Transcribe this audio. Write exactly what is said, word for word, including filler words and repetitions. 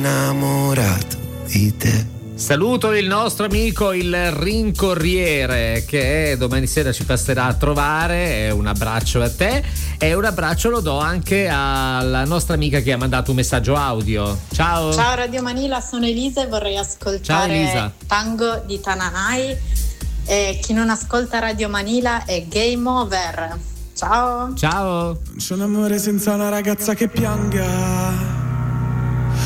innamorato di te. Saluto il nostro amico il Rincorriere che domani sera ci passerà a trovare. Un abbraccio a te e un abbraccio lo do anche alla nostra amica che ha mandato un messaggio audio. Ciao. Ciao Radio Manila, sono Elisa e vorrei ascoltare Ciao, Elisa. Tango di Tananai. E chi non ascolta Radio Manila è Game Over. Ciao. Ciao. Non c'è un amore senza una ragazza che pianga.